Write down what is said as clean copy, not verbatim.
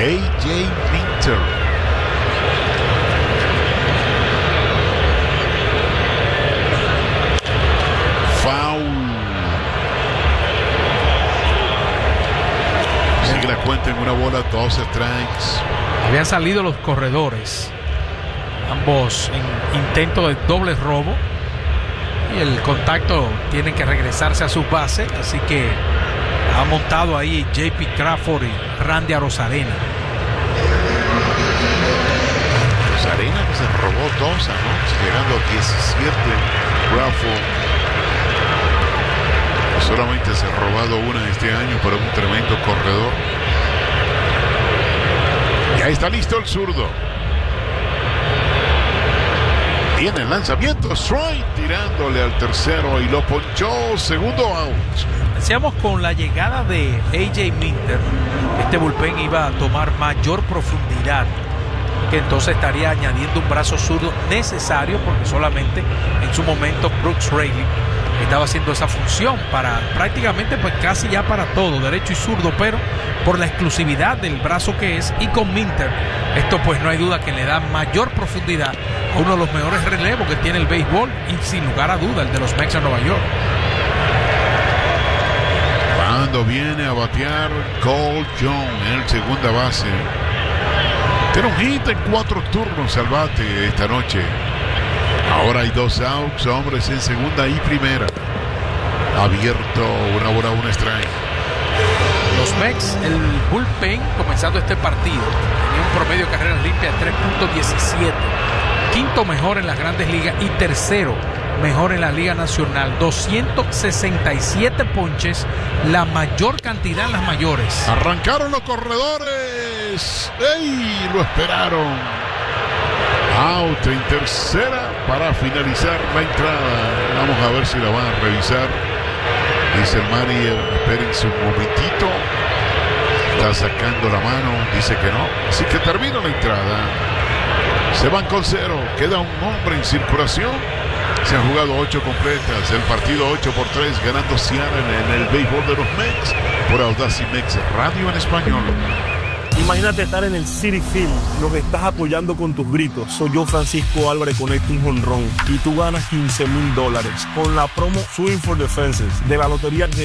A.J. Minter. Foul. Sigue la cuenta en una bola, 2 strikes. Habían salido los corredores, ambos en intento de doble robo, y el contacto tiene que regresarse a su base, así que ha montado ahí J.P. Crawford y Randy Arozarena. Arozarena que se robó 2 anoche, llegando a 17. Crawford solamente se ha robado una este año, pero es un tremendo corredor. Y ahí está listo el zurdo. Viene el lanzamiento, strike, tirándole al tercero y lo ponchó, segundo out. Decíamos con la llegada de A.J. Minter, este bullpen iba a tomar mayor profundidad, que entonces estaría añadiendo un brazo zurdo necesario, porque solamente en su momento Brooks Raley estaba haciendo esa función para prácticamente, pues casi ya para todo, derecho y zurdo, pero por la exclusividad del brazo que es, y con Minter esto pues no hay duda que le da mayor profundidad a uno de los mejores relevos que tiene el béisbol, y sin lugar a duda el de los Mets de Nueva York. Cuando viene a batear Cole Young en el segunda base, tiene un hit en 4 turnos al bate esta noche. Ahora hay 2 outs, hombres en segunda y primera. Abierto, una bola, un strike. Los Mets, el bullpen comenzando este partido, tenía un promedio de carreras limpias de 3.17, quinto mejor en las grandes ligas y tercero mejor en la Liga Nacional. 267 ponches, la mayor cantidad en las mayores. Arrancaron los corredores. ¡Ey! Lo esperaron. Out en tercera para finalizar la entrada. Vamos a ver si la van a revisar. Dice el manager, espérense un momentito. Está sacando la mano, dice que no. Así que termina la entrada. Se van con 0. Queda un hombre en circulación. Se han jugado 8 completas. El partido 8-3 ganando Seattle en el béisbol de los Mets por Audacy Mex Radio en español. Imagínate estar en el Citi Field, nos estás apoyando con tus gritos. Soy yo, Francisco Álvarez, conecto un jonrón y tú ganas $15,000 con la promo Swing for the Fences de la lotería de